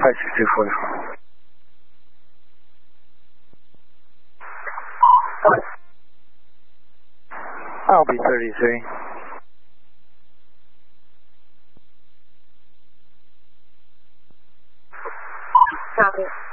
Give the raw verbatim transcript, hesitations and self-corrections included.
five six two forty-four. I'll be thirty-three. Copy.